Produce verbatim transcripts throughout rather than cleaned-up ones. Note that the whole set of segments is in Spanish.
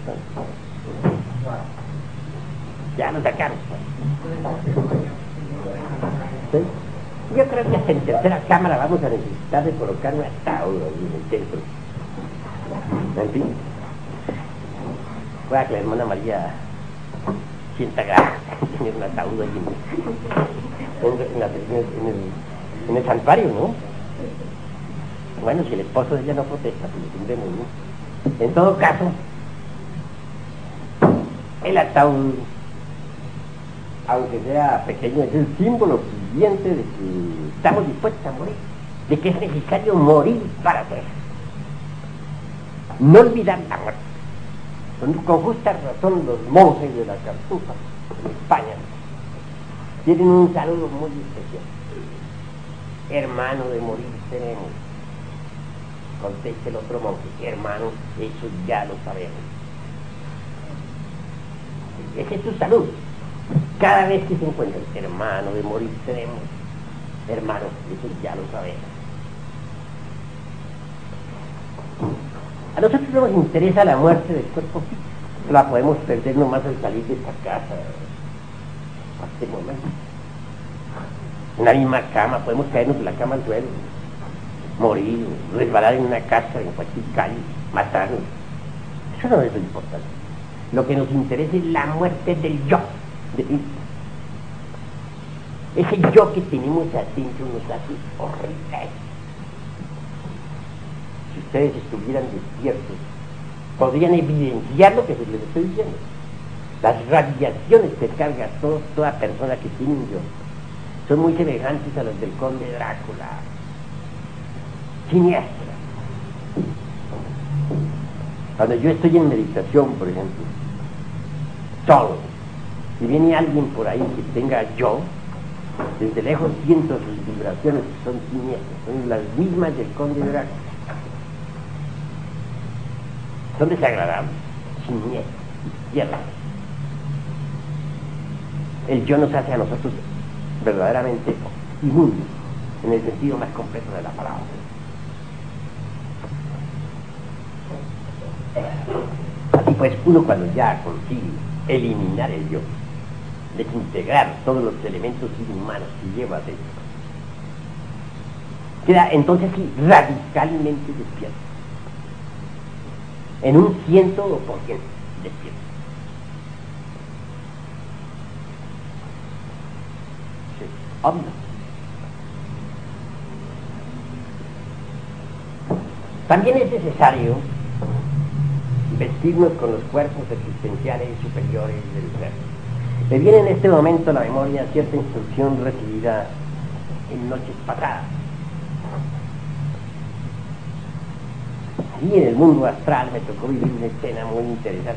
Ya lo sacaron. ¿Sí? Yo creo que hasta en tercera cámara vamos a necesitar de colocar un ataúd ahí en el centro. En fin. Pueda que la hermana María sienta gracia tener un ataúd ahí en, en, la, en, el, en, el, en el santuario, ¿no? Bueno, si el esposo de ella no protesta, pues lo tendremos, ¿no? En todo caso, el ataúd, aunque sea pequeño, es el símbolo siguiente de que estamos dispuestos a morir, de que es necesario morir para ser. No olvidar la muerte. Con justa razón los monjes de la Cartuja, en España, tienen un saludo muy especial. Hermano, de morir tenemos. Contesta el otro monje, hermano, eso ya lo sabemos. Ese es tu salud. Cada vez que se encuentran, hermano, de morir tenemos. Hermano, eso ya lo sabemos. A nosotros no nos interesa la muerte del cuerpo físico. La podemos perder nomás al salir de esta casa. A este momento. En la misma cama, podemos caernos en la cama al suelo. Morir, resbalar en una casa, en cualquier calle, matarnos. Eso no es lo importante. Lo que nos interesa es la muerte del yo. De, ese yo que tenemos adentro nos hace horrible. Si ustedes estuvieran despiertos, podrían evidenciar lo que les estoy diciendo. Las radiaciones que carga todo, toda persona que tiene un yo son muy semejantes a las del conde Drácula. Siniestra. Cuando yo estoy en meditación, por ejemplo, solo, si viene alguien por ahí que tenga yo, desde lejos siento sus vibraciones que son siniestras, son las mismas del conde Drácula. Son desagradables, siniestras, izquierdas. El yo nos hace a nosotros verdaderamente inmundos, en el sentido más completo de la palabra. Así pues, uno cuando ya consigue eliminar el yo, desintegrar todos los elementos inhumanos que lleva dentro, queda entonces sí radicalmente despierto, en un ciento por ciento despierto. Sí, obvio. También es necesario vestirnos con los cuerpos existenciales superiores del ser. Me viene en este momento a la memoria cierta instrucción recibida en noches pasadas. Y en el mundo astral me tocó vivir una escena muy interesante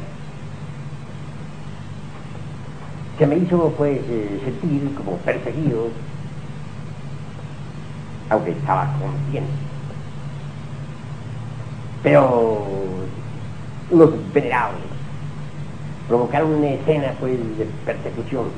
que me hizo pues eh, sentir como perseguido, aunque estaba consciente. Pero unos venerables provocaron una escena pues de persecución.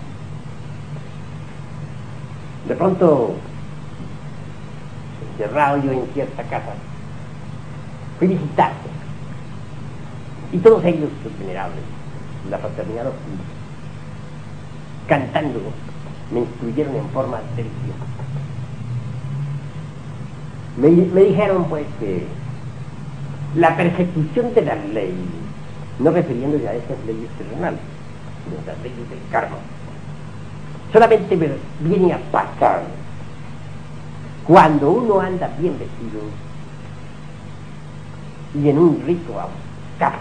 De pronto, encerrado yo en cierta casa, fui visitarse, y todos ellos, los venerables, la fraternidad oscura, cantando, me instruyeron en forma deliciosa. Me, me dijeron pues que la persecución de la ley, no refiriéndose a estas leyes terrenales, sino a las leyes del karma, solamente viene a pasar cuando uno anda bien vestido y en un rico carro.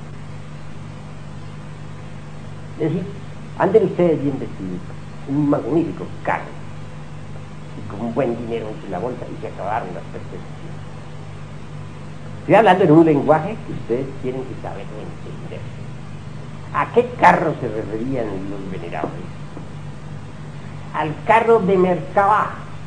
Es decir, anden ustedes bien vestidos, en un magnífico carro, y con un buen dinero en la bolsa, y se acabaron las persecuciones. Estoy hablando en un lenguaje que ustedes tienen que saber entender. ¿A qué carro se referían los venerables? Al carro de Merkabah.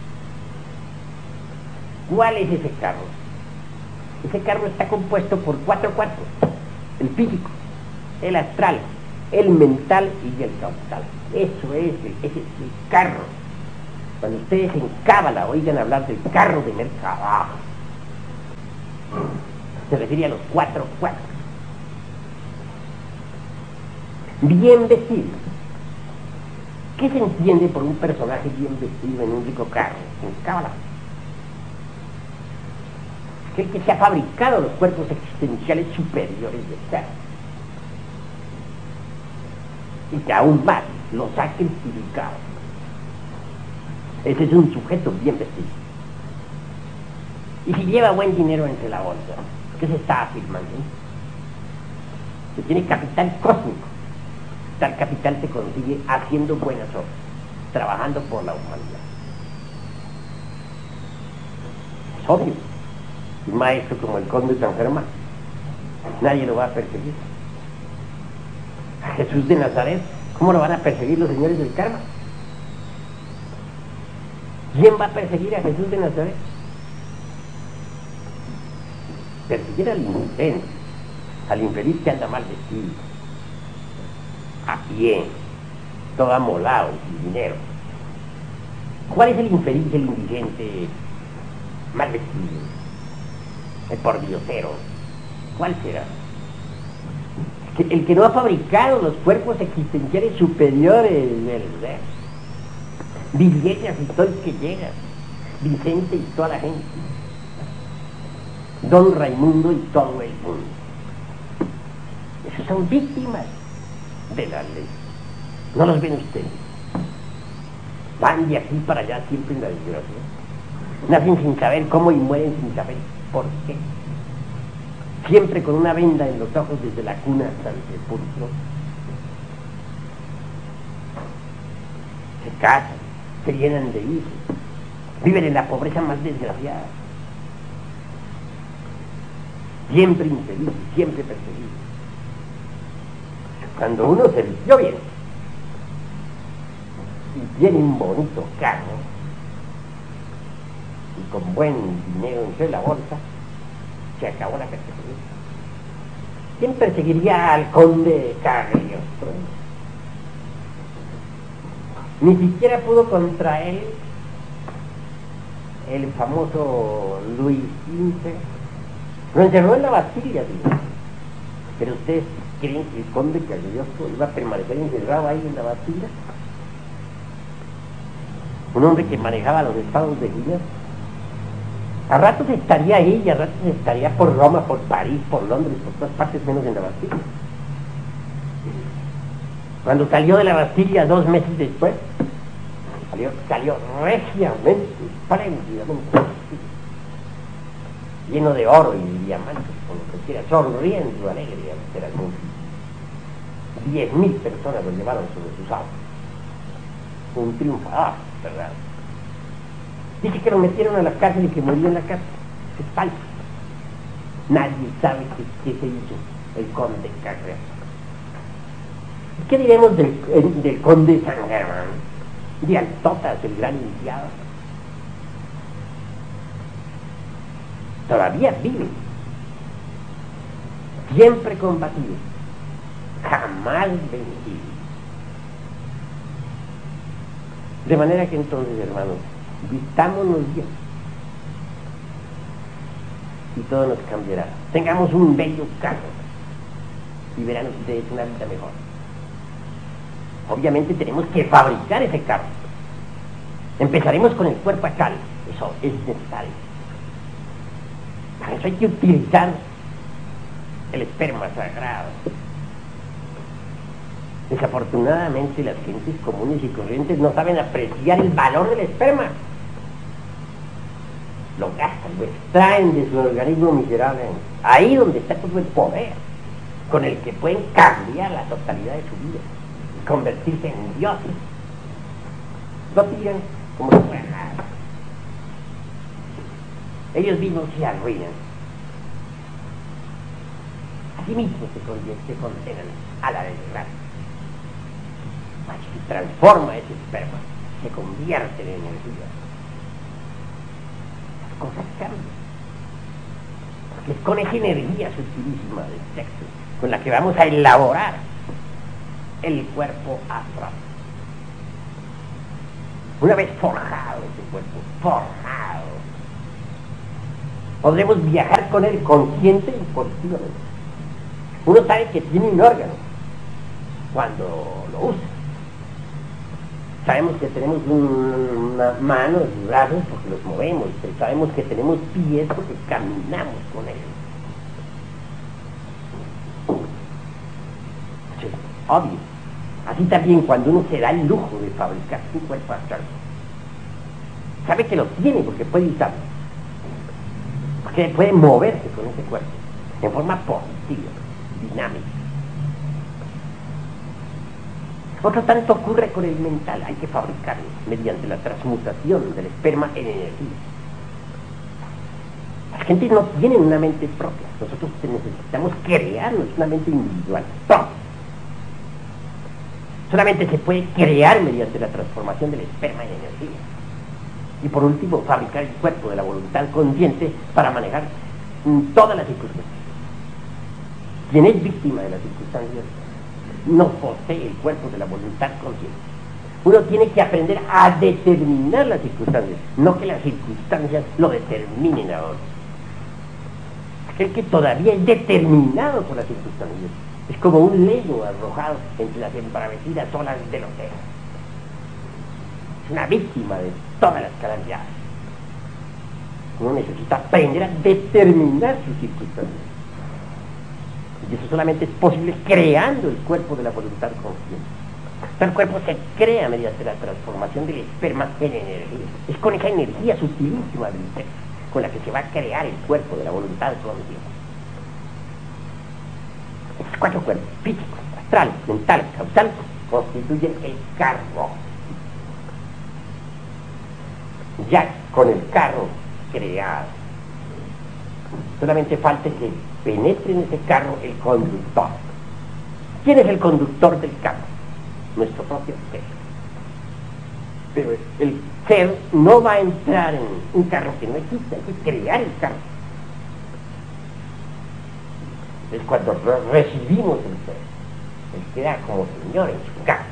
¿Cuál es ese carro? Ese carro está compuesto por cuatro cuerpos: el físico, el astral, el mental y el causal. Eso es, el, ese es el carro. Cuando ustedes en Cábala oigan hablar del carro de Merkabah, se refiere a los cuatro cuerpos. bien vestido. ¿Qué se entiende por un personaje bien vestido en un rico carro? En Cábala. Aquel que se ha fabricado los cuerpos existenciales superiores del ser. Y que aún más los ha cristificado. Ese es un sujeto bien vestido. Y si lleva buen dinero entre la bolsa, ¿qué se está afirmando? Que tiene capital cósmico. Tal capital se consigue haciendo buenas obras, trabajando por la humanidad. Es obvio. Un maestro como el conde de San Germán, nadie lo va a perseguir. A Jesús de Nazaret, ¿cómo lo van a perseguir los señores del karma? ¿Quién va a perseguir a Jesús de Nazaret? Perseguir al infeliz, al infeliz que anda mal vestido, a pie, todo amolado y sin dinero. ¿Cuál es el infeliz, el indigente mal vestido? El pordiosero. ¿Cuál será? El que, el que no ha fabricado los cuerpos existenciales superiores del ser. Villegas y todo el que llega, Vicente y toda la gente, Don Raimundo y todo el mundo. Esos son víctimas de la ley. ¿No los ven ustedes? Van de aquí para allá siempre en la desgracia. Nacen sin saber cómo y mueren sin saber por qué. Siempre con una venda en los ojos desde la cuna hasta el sepulcro. Se casan, se llenan de hijos, viven en la pobreza más desgraciada. Siempre infelices, siempre perseguidos. Cuando uno se vistió bien y tiene un bonito carro y con buen dinero entre la bolsa, se acabó la persecución. ¿Quién perseguiría al conde Cagliostro? Ni siquiera pudo contra él el famoso Luis quince. Lo encerró en la Bastilla, digo. Pero ustedes creen que el conde Cagliostro iba a permanecer encerrado ahí en la Bastilla. Un hombre que manejaba los estados de Guinea. A ratos estaría ahí y a ratos estaría por Roma, por París, por Londres, por todas partes menos en la Bastilla. Cuando salió de la Bastilla dos meses después, salió, salió regiamente, espléndidamente, lleno de oro y diamantes, con lo que quiera, sonriendo, alegre, era el mundo. Diez mil personas lo llevaron sobre sus autos. Un triunfo, ah, verdad. Dice que lo metieron a la cárcel y que murió en la cárcel. Es falso. Nadie sabe qué, qué se hizo el conde Cagliostro. ¿Qué diremos del, el, del conde San Germán? De Altotas, el gran iniciado. Todavía vive. Siempre combatido. Jamás vencido. De manera que entonces, hermanos, vistámonos bien y todo nos cambiará. Tengamos un bello carro y verán ustedes una vida mejor. Obviamente tenemos que fabricar ese carro. Empezaremos con el cuerpo acá, eso es necesario. Para eso hay que utilizar el esperma sagrado. Desafortunadamente las gentes comunes y corrientes no saben apreciar el valor del esperma. Lo gastan, lo extraen de su organismo miserable. Ahí donde está todo el poder con el que pueden cambiar la totalidad de su vida y convertirse en dioses. Lo tiran como si fuera nada. Ellos mismos se arruinan. Así mismo se, se condenan a la desgracia. Se transforma ese esperma, se convierte en energía. Las cosas cambian. Porque es con esa energía sutilísima del sexo con la que vamos a elaborar el cuerpo astral. Una vez forjado ese cuerpo, forjado, podremos viajar con él consciente y positivamente. Uno sabe que tiene un órgano, cuando lo usa. Sabemos que tenemos un, una, manos y brazos porque los movemos, pero sabemos que tenemos pies porque caminamos con ellos. Sí, obvio. Así también cuando uno se da el lujo de fabricar su cuerpo astral, sabe que lo tiene porque puede usarlo, porque puede moverse con ese cuerpo en forma positiva, dinámica. Otro tanto ocurre con el mental, hay que fabricarlo mediante la transmutación del esperma en energía. La gente no tiene una mente propia, nosotros necesitamos crearnos una mente individual propia. Solamente se puede crear mediante la transformación del esperma en energía. Y por último, fabricar el cuerpo de la voluntad consciente para manejar todas las circunstancias. Quien es víctima de las circunstancias no posee el cuerpo de la voluntad consciente. Uno tiene que aprender a determinar las circunstancias, no que las circunstancias lo determinen a otro. Aquel que todavía es determinado por las circunstancias es como un lego arrojado entre las embravecidas olas del océano. Es una víctima de todas las calamidades. Uno necesita aprender a determinar sus circunstancias. Y eso solamente es posible creando el cuerpo de la voluntad consciente. El cuerpo se crea mediante la transformación del esperma en energía. Es con esa energía sutilísima del sexo con la que se va a crear el cuerpo de la voluntad consciente. Estos cuatro cuerpos, físico, astral, mental, causal, constituyen el carro. Ya con el carro creado, solamente falta que penetre en ese carro el conductor. ¿Quién es el conductor del carro? Nuestro propio ser. Pero el ser no va a entrar en un carro que no existe, hay que crear el carro. Es cuando recibimos el ser, él queda como señor en su casa.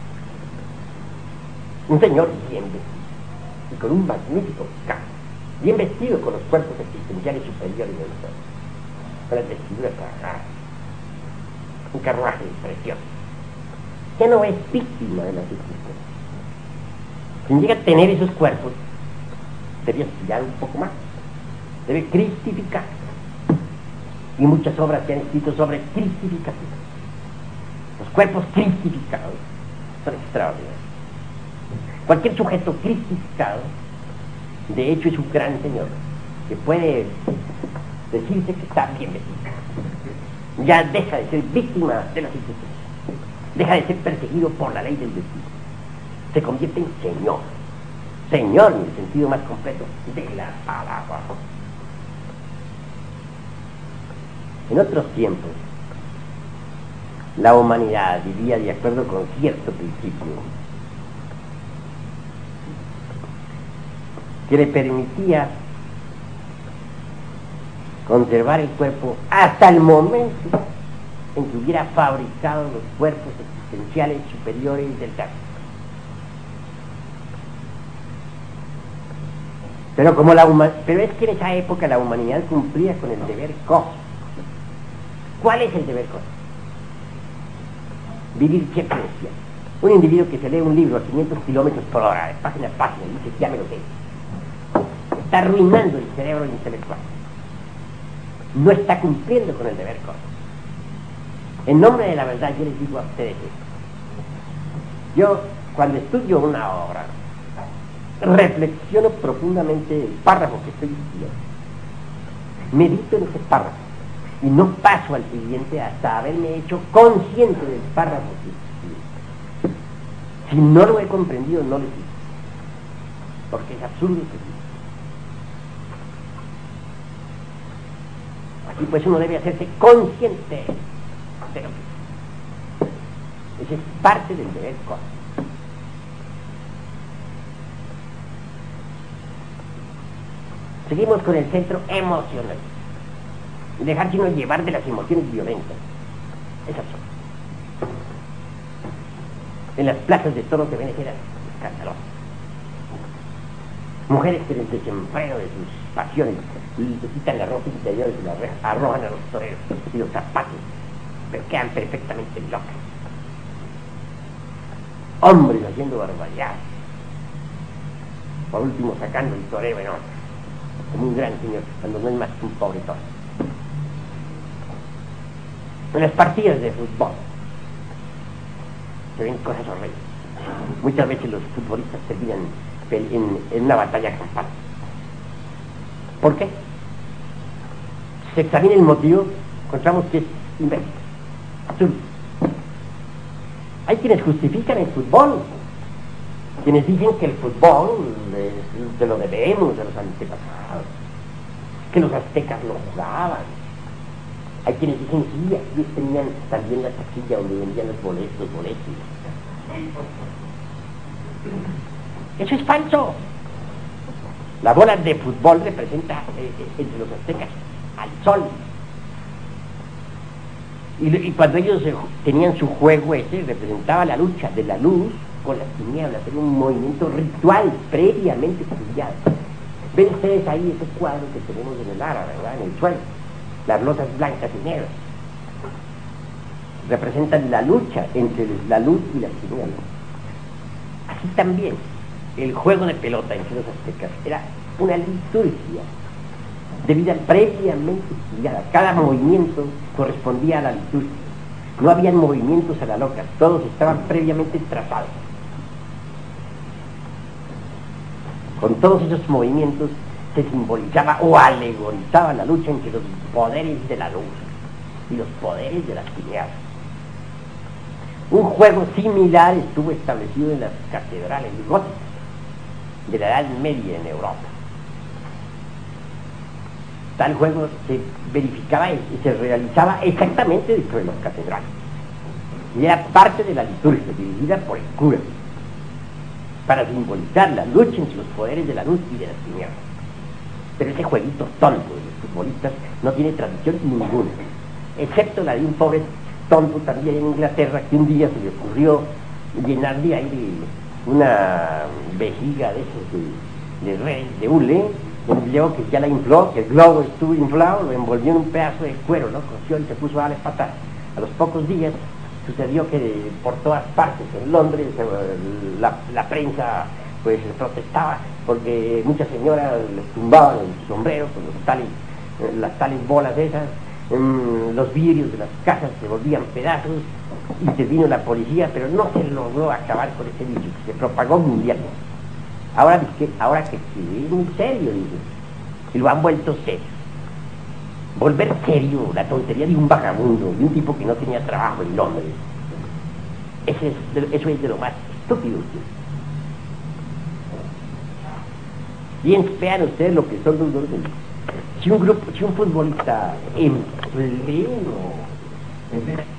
Un señor bien vestido y con un magnífico carro, bien vestido con los cuerpos existenciales superiores del ser, con las vestiduras trabajadas, un carruaje precioso. Ya no es víctima de las circunstancias. Quien llega a tener esos cuerpos debe estudiar un poco más, debe cristificar. Y muchas obras se han escrito sobre cristificación. Los cuerpos cristificados son extraordinarios. Cualquier sujeto cristificado, de hecho, es un gran señor, que puede decirse que está bien vestido. Ya deja de ser víctima de las circunstancias, deja de ser perseguido por la ley del destino. Se convierte en señor, señor en el sentido más completo de la palabra. En otros tiempos, la humanidad vivía de acuerdo con cierto principio que le permitía conservar el cuerpo hasta el momento en que hubiera fabricado los cuerpos existenciales superiores del ser. Pero, como la huma- pero es que en esa época la humanidad cumplía con el deber cósmico. ¿Cuál es el deber cósmico? Vivir siempre despierto. Un individuo que se lee un libro a quinientos kilómetros por hora, de página a página, y dice, ya me lo sé, está arruinando el cerebro intelectual. No está cumpliendo con el deber cósmico. En nombre de la verdad, yo les digo a ustedes esto. Yo, cuando estudio una obra, reflexiono profundamente el párrafo que estoy estudiando. Medito en ese párrafo y no paso al siguiente hasta haberme hecho consciente del párrafo que estudio. Si no lo he comprendido, no lo sigo, porque es absurdo seguir. Así pues, uno debe hacerse consciente de lo que es. Esa es parte del deber cósmico. Seguimos con el centro emocional. Dejarse uno llevar de las emociones violentas. Es absurdo. En las plazas de toros se ven escenas escandalosas. Mujeres que en el desenfreno de sus pasiones se quitan la ropa interior y la arrojan a los toreros y los zapatos, pero quedan perfectamente locas. hombres haciendo barbaridades. Por último sacando el torero en otro, como un gran señor, cuando no es más que un pobre toro. En las partidas de fútbol se ven cosas horribles. Muchas veces los futbolistas terminan en, en una batalla campal. ¿Por qué? Si se examina el motivo, encontramos que es imbécil, absurdo. Hay quienes justifican el fútbol, quienes dicen que el fútbol es de lo debemos de los antepasados, que los aztecas lo jugaban. Hay quienes dicen sí, aquí tenían también la taquilla donde vendían los boletos, los boletos. Eso es falso. La bola de fútbol representa eh, entre los aztecas al sol. Y, y cuando ellos eh, tenían su juego ese, representaba la lucha de la luz con las tinieblas. Era un movimiento ritual previamente estudiado. Ven ustedes ahí ese cuadro que tenemos en el árabe, ¿verdad? En el suelo. Las losas blancas y negras representan la lucha entre la luz y las tinieblas. Así también el juego de pelota entre los aztecas era una liturgia de vida previamente estudiada. Cada movimiento correspondía a la liturgia. No habían movimientos a la loca, todos estaban previamente trazados. Con todos esos movimientos se simbolizaba o alegorizaba la lucha entre los poderes de la luz y los poderes de las tinieblas. Un juego similar estuvo establecido en las catedrales góticas de la Edad Media en Europa. Tal juego se verificaba y se realizaba exactamente dentro de las catedrales y era parte de la liturgia dirigida por el cura para simbolizar la lucha entre los poderes de la luz y de las tinieblas. Pero ese jueguito tonto de los futbolistas no tiene tradición ninguna, excepto la de un pobre tonto también en Inglaterra que un día se le ocurrió llenar de aire una vejiga de esos de, de, de, de hule, luego que ya la infló, que el globo estuvo inflado, lo envolvió en un pedazo de cuero, lo cosió y se puso a darle patadas. A los pocos días sucedió que por todas partes en Londres la, la prensa pues protestaba porque muchas señoras les tumbaban el sombrero con los tales, las tales bolas esas, en los vidrios de las casas se volvían pedazos, intervino la policía, pero no se logró acabar con ese bicho, que se propagó mundialmente. Ahora que, ahora que es muy serio, dice, y lo han vuelto serio. Volver serio la tontería de un vagabundo, de un tipo que no tenía trabajo en Londres. Ese es de, eso es de lo más estúpido. Bien, vean ustedes lo que son los dos. Si un grupo, si un futbolista en pleno